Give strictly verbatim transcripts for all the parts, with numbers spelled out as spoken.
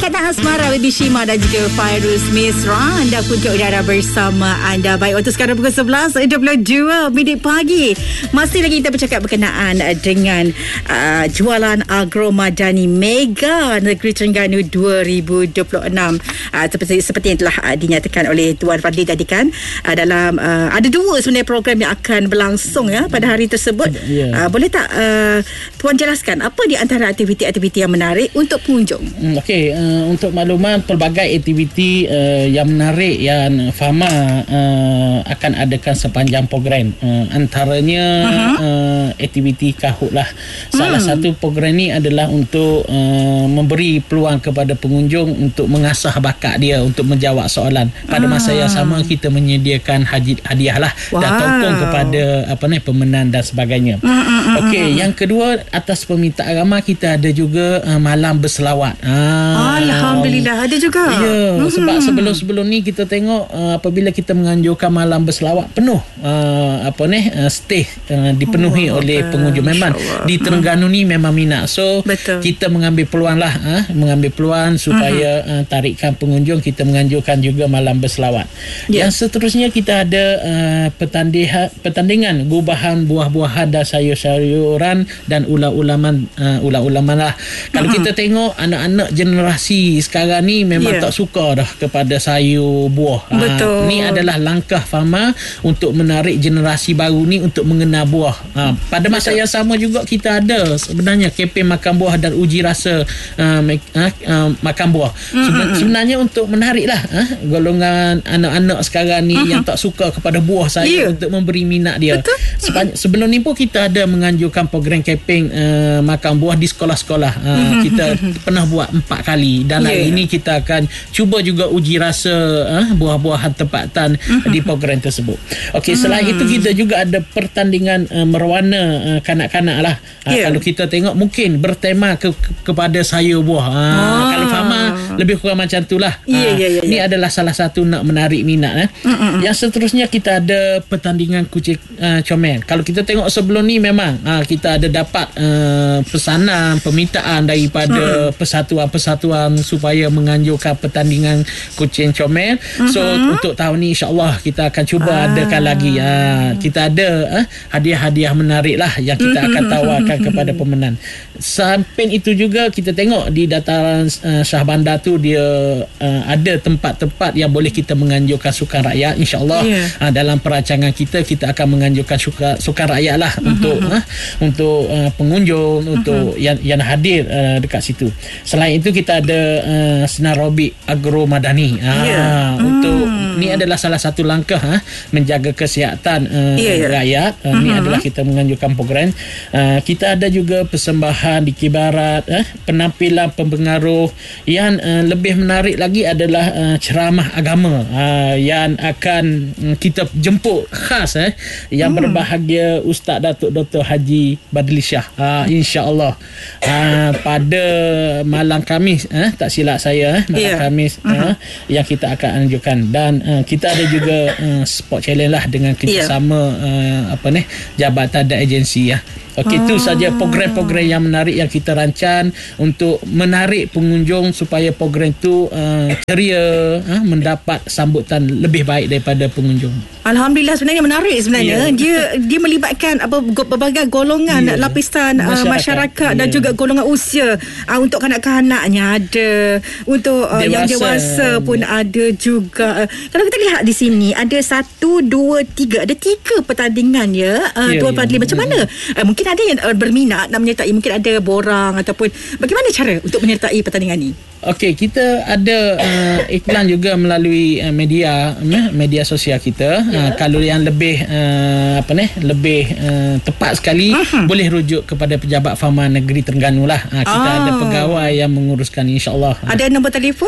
Ikatan Asmara Baby Shima dan juga Fairuz Misra. Anda pun ke udara bersama anda. Baik, waktu sekarang pukul sebelas dua puluh dua minit pagi. Masih lagi kita bercakap berkenaan dengan uh, jualan Agro Madani Mega Negeri Terengganu dua ribu dua puluh enam. Uh, seperti, seperti yang telah uh, dinyatakan oleh Tuan Fadli tadi kan. Uh, dalam uh, ada dua sebenarnya program yang akan berlangsung ya pada hari tersebut. Yeah. Uh, boleh tak uh, Tuan jelaskan apa di antara aktiviti-aktiviti yang menarik untuk pengunjung? Hmm, Okey, uh, untuk makluman pelbagai aktiviti uh, yang menarik yang Fama uh, akan adakan sepanjang program. Uh, antaranya uh-huh. uh, aktiviti kahut lah. Salah hmm. satu program ni adalah untuk uh, memberi peluang kepada pengunjung untuk mengasah bakat dia untuk menjawab soalan. Pada ah. masa yang sama kita menyediakan hadiah lah wow. dan tokong kepada apa ni pemenang dan sebagainya. Hmm, hmm, hmm, Okey, hmm. yang kedua atas permintaan ramai kita ada juga uh, malam berselawat. Ah, Alhamdulillah ada juga. Ya, hmm. sebab sebelum-sebelum ni kita tengok uh, apabila kita menganjurkan malam berselawat penuh uh, apa ni uh, stay uh, dipenuhi oh, oleh okay. pengunjung. Memang di Terengganu ni memang minat. So betul. Kita mengambil peluang lah uh, mengambil peluang supaya uh-huh. uh, tarikan pengunjung, kita menganjurkan juga malam berselawat. Yeah. Yang seterusnya kita ada uh, pertandingan pertandingan gubahan buah-buahan dan sayur-sayuran dan ular-ulaman uh, ular-ulaman lah. Kalau uh-huh. kita tengok anak-anak generasi sekarang ni memang yeah. tak suka dah kepada sayur buah. Betul. Ha, ni adalah langkah Fama untuk menarik generasi baru ni untuk mengenal buah. Ha, pada masa Betul. yang sama juga kita ada sebenarnya kempen makan buah dan uji rasa uh, uh, uh, makan buah. Mm-hmm. Sebenarnya untuk menariklah uh, golongan anak-anak sekarang ni mm-hmm. yang tak suka kepada buah saya yeah. untuk memberi minat dia. Sepanj- sebelum ni pun kita ada menganjurkan program kempen uh, makan buah di sekolah-sekolah. Uh, mm-hmm. Kita pernah buat empat kali dan yeah. hari ini kita akan cuba juga uji rasa uh, buah-buahan tempatan mm-hmm. di program tersebut. Okey, selain mm. itu kita juga ada pertandingan uh, merwana uh, kanak-kanak lah. Uh, yeah. Kalau kita tengok mungkin bertema ke, ke, kepada sayur buah. Uh, oh. Kalau Fama lebih kurang macam tu lah. Yeah, uh, yeah, yeah, ini yeah. adalah salah satu nak menarik minat. Eh. Yang seterusnya kita ada pertandingan kucing uh, comel. Kalau kita tengok sebelum ni memang uh, kita ada dapat uh, pesanan, permintaan daripada mm. persatuan-persatuan supaya menganjurkan pertandingan kucing comel. So mm-hmm. untuk tahun ni insya-Allah kita akan cuba ah. adakan lagi. Ha, kita ada ha, hadiah-hadiah menarik lah yang kita mm-hmm. akan tawarkan kepada pemenang. Samping itu juga kita tengok di dataran uh, Shah Bandar tu dia uh, ada tempat-tempat yang boleh kita menganjurkan sukan rakyat. InsyaAllah yeah. uh, dalam perancangan kita kita akan menganjurkan sukan, sukan rakyat lah mm-hmm. untuk uh, untuk uh, pengunjung mm-hmm. untuk yang yang hadir uh, dekat situ. Selain itu kita ada uh, senar robik Agro Madani. Uh, yeah. Untuk mm. ni adalah salah satu langkah uh, menjaga kesihatan uh, yeah, yeah. rakyat. Uh, mm-hmm. Ni adalah kita menganjurkan program. Uh, kita ada juga persembahan di Kibarat, uh, penampilan pempengaruh yang uh, lebih menarik lagi adalah uh, ceramah agama uh, yang akan um, kita jemput khas eh, yang mm. berbahagia Ustaz Datuk Doktor Haji Badli Shah. Uh, InsyaAllah uh, pada malam Khamis eh, tak silap saya eh, malam yeah. Khamis uh-huh. eh, yang kita akan anjurkan dan uh, kita ada juga uh, sport challenge lah dengan kerjasama yeah. uh, apa ni jabatan dan agensi ya. Okey, itu oh. saja program-program yang menarik yang kita rancang untuk menarik pengunjung supaya program itu uh, ceria, uh, mendapat sambutan lebih baik daripada pengunjung. Alhamdulillah, sebenarnya menarik sebenarnya. Yeah. Dia dia melibatkan apa berbagai golongan yeah. lapisan masyarakat, uh, masyarakat yeah. dan juga golongan usia. Uh, untuk kanak-kanaknya ada, untuk uh, yang dewasa pun ada juga. Uh, kalau kita lihat di sini ada satu, dua, tiga, ada tiga pertandingan ya. Uh, yeah, Tuan Fadli yeah. macam mana? Uh, mungkin ada yang uh, berminat nak menyertai, mungkin ada borang ataupun bagaimana cara untuk menyertai pertandingan ni? Okey, kita ada uh, iklan juga melalui uh, media media sosial kita. Yeah. Uh, kalau yang lebih uh, apa ni, lebih uh, tepat sekali uh-huh. boleh rujuk kepada pejabat Fama Negeri Terengganu lah. Uh, kita oh. ada pegawai yang menguruskan insya-Allah. Ada nombor telefon?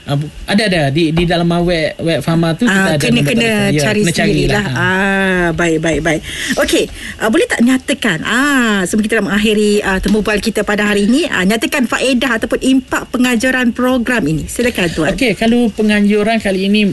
Uh, ada ada di di dalam web web Farma tu kita ah, ada kena kena ya, cari kena sendirilah. Ha. Ah, baik baik baik. Okey, uh, boleh tak nyatakan ah sebelum kita nak mengakhiri uh, temu bual kita pada hari ini, uh, nyatakan faedah ataupun impak pengajaran program ini. Silakan tuan. Okey, kalau penganjuran kali ini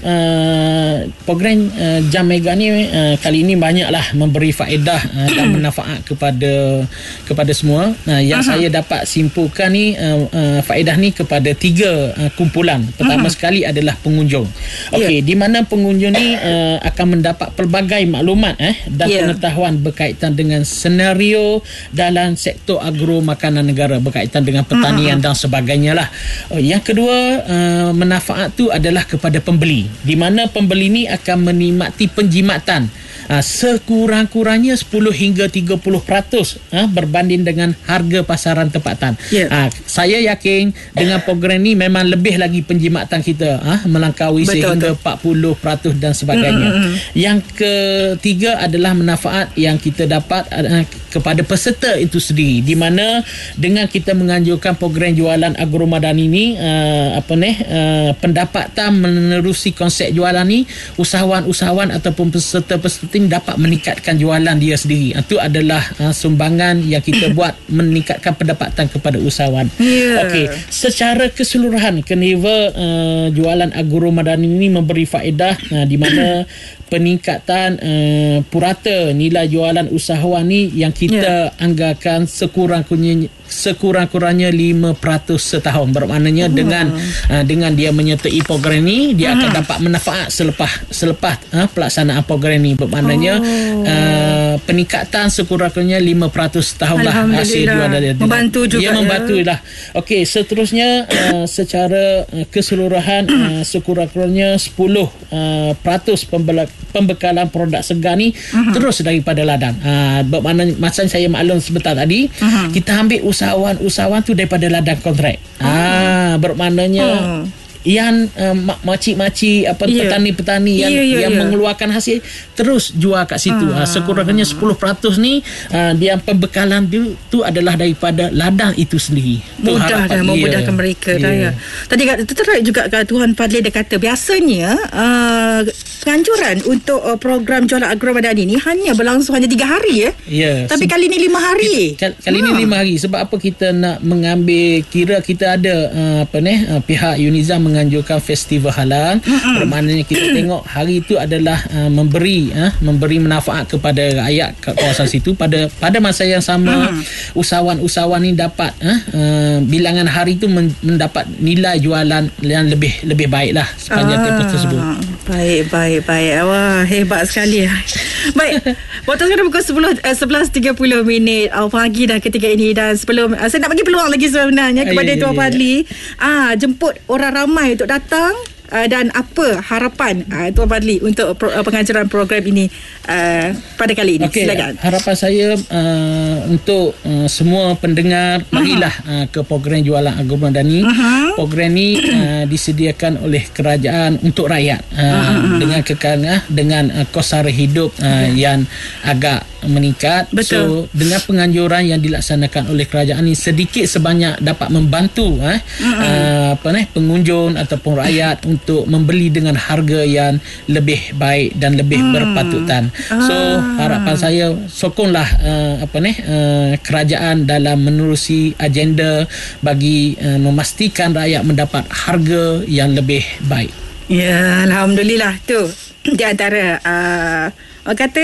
uh, program uh, Jam Mega ni uh, kali ini banyaklah memberi faedah uh, dan manfaat kepada kepada semua. Uh, yang uh-huh. saya dapat simpulkan ni uh, uh, faedah ni kepada tiga uh, kumpulan. Pertama uh-huh. sekali adalah pengunjung. Okey, yeah. di mana pengunjung ni uh, akan mendapat pelbagai maklumat eh dan yeah. pengetahuan berkaitan dengan senario dalam sektor agro makanan negara, berkaitan dengan pertanian uh-huh. dan sebagainya lah. Uh, yang kedua, uh, manfaat tu adalah kepada pembeli, di mana pembeli ni akan menikmati penjimatan Uh, sekurang-kurangnya sepuluh hingga tiga puluh peratus uh, berbanding dengan harga pasaran tempatan. Yeah. Uh, saya yakin dengan program ni memang lebih lagi penjimatan kita uh, melangkaui betul, sehingga betul. empat puluh peratus dan sebagainya. Mm-hmm. Yang ketiga adalah manfaat yang kita dapat uh, kepada peserta itu sendiri, di mana dengan kita menganjurkan program jualan agromadani ini uh, apa ni uh, pendapatan menerusi konsep jualan ni, usahawan-usahawan ataupun peserta-peserta dapat meningkatkan jualan dia sendiri. Itu adalah uh, sumbangan yang kita buat meningkatkan pendapatan kepada usahawan. Yeah. Okey, secara keseluruhan Carnival uh, jualan agromadani ini memberi faedah uh, di mana peningkatan uh, purata nilai jualan usahawan ni yang kita yeah. anggarkan sekurang-kurangnya sekurang-kurangnya lima peratus setahun. Bermaknanya uh. dengan uh, dengan dia menyertai program ni, dia uh. akan dapat manfaat selepas selepas uh, pelaksanaan program ni. Bermaknanya oh. uh, peningkatan sekurang-kurangnya lima peratus setahun lah hasil jualan dia. Membantu juga. Dia membantu ya. lah. Okey, seterusnya uh, secara uh, keseluruhan uh, sekurang-kurangnya sepuluh peratus uh, pembekalan produk segar ni uh-huh. terus daripada ladang. Uh, bermakna macam saya maklum sebentar tadi, uh-huh. kita ambil usahawan-usahawan tu daripada ladang kontrak. Ah, uh-huh. bermaknanya uh-huh. yang uh, makcik-makcik apa yeah. petani-petani yang yeah, yeah, yang yeah. mengeluarkan hasil terus jual kat situ. Ah. Uh, sekurang-kurangnya sepuluh peratus ni uh, dia pembekalan dia tu adalah daripada ladang itu sendiri. Mudah dah memudahkan yeah. mereka yeah. dah ya. Tadi tertarik juga kat Tuan Fadli dia kata biasanya uh, penganjuran untuk uh, program jualan agromadani ni hanya berlangsung hanya tiga hari ya. Yeah. Tapi Se- kali ni lima hari. Kita, kali ha. ni lima hari sebab apa kita nak mengambil kira kita ada uh, apa ni uh, pihak Unizam menganjurkan festival halal. Mm-hmm. Bermaknanya kita tengok hari itu adalah uh, memberi uh, memberi manfaat kepada rakyat kat kawasan situ. Pada pada masa yang sama mm. usahawan-usahawan ni dapat uh, uh, bilangan hari itu men- mendapat nilai jualan yang lebih lebih baiklah sepanjang ah, tempoh tersebut. Baik baik baik. Wah, hebat sekali. Baik. Waktu sekarang pukul sepuluh, sebelas tiga puluh minit uh, pagi dah ketika ini, dan sebelum uh, saya nak bagi peluang lagi sebenarnya kepada Tuan Fadli ah jemput orang ramai untuk datang. Uh, dan apa harapan uh, Tuan Fadli untuk pro, uh, pengajaran program ini uh, pada kali ini? Okay, silakan. Harapan saya uh, untuk uh, semua pendengar, uh-huh. marilah uh, ke program jualan agromadani. Uh-huh. Program ini uh, disediakan oleh kerajaan untuk rakyat uh, uh-huh. dengan kekal uh, dengan uh, kos sara hidup uh, uh-huh. yang agak meningkat. Betul. So dengan penganjuran yang dilaksanakan oleh kerajaan ini sedikit sebanyak dapat membantu uh, uh-huh. uh, apa ni pengunjung ataupun rakyat untuk membeli dengan harga yang lebih baik dan lebih hmm. berpatutan. So ah. harapan saya sokonglah uh, apa ni uh, kerajaan dalam menerusi agenda bagi uh, memastikan rakyat mendapat harga yang lebih baik. Ya, alhamdulillah tu di antara uh, orang kata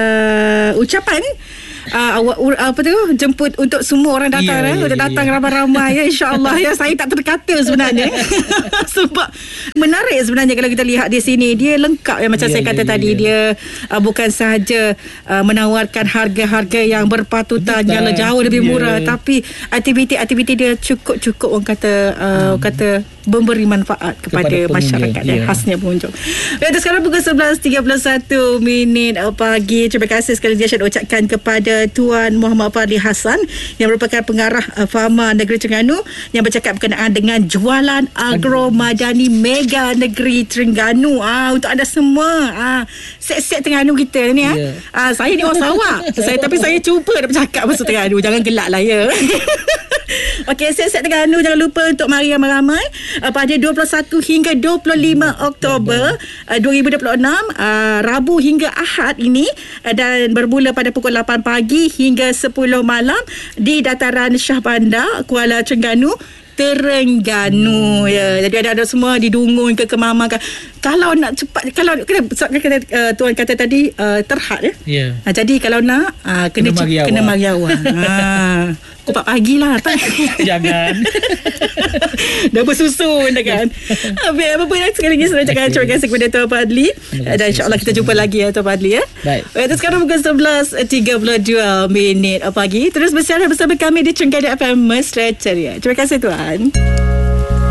uh, ucapan Uh, uh, apa tu jemput untuk semua orang datang yeah, eh, yeah, untuk datang yeah. ramai-ramai ya, insya-Allah ya. Saya tak terkata sebenarnya sebab menarik sebenarnya kalau kita lihat di sini, dia lengkap ya macam yeah, saya kata yeah, tadi yeah. dia uh, bukan sahaja uh, menawarkan harga-harga yang berpatutan Betul. yang jauh lebih murah yeah. tapi aktiviti-aktiviti dia cukup-cukup orang kata uh, hmm. orang kata memberi manfaat kepada, kepada masyarakat ya, khasnya pengunjung. Baik, sekarang pukul sebelas tiga puluh satu minit pagi. Terima kasih sekali lagi saya ucapkan kepada kepada Tuan Muhammad Fadli Hassan yang merupakan pengarah uh, Fama Negeri Terengganu yang bercakap berkenaan dengan jualan agro madani Mega Negeri Terengganu. Ah, untuk anda semua, ah, set-set Terengganu kita ni, yeah. ah. Ah, saya ni orang Sarawak. saya tapi saya cuba nak bercakap bahasa Terengganu. Jangan gelak lah ya. Okey, set-set Terengganu jangan lupa untuk mari ramai-ramai uh, pada dua puluh satu hingga dua puluh lima Oktober uh, dua ribu dua puluh enam, uh, Rabu hingga Ahad ini, uh, dan bermula pada pukul lapan pagi hingga sepuluh malam di Dataran Shah Bandar, Kuala Terengganu, Terengganu. Ya, jadi ada-ada semua didungun ke kemamankan. Kalau nak cepat, kalau kena, kena uh, tuan kata tadi uh, terhad ya. Yeah. Uh, jadi kalau nak uh, kena kena mari awal. Kena mari awal. Ha. Pukul empat pagi lah. Jangan. Dah bersusun dah kan. Habis apa pun sekali lagi saya cakap terima kasih kepada Tuan Fadli. Dan insya-Allah kita jumpa lagi ya Tuan Fadli ya. Baik. Itu sekarang pukul sebelas tiga puluh dua minit pagi. Terus bersiaran bersama kami di Terengganu F M Mesra Ceria. Terima kasih Tuan.